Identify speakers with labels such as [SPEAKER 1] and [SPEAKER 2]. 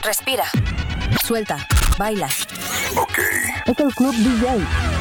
[SPEAKER 1] Respira. Suelta. Baila.
[SPEAKER 2] Ok.
[SPEAKER 3] Es el Club DJ.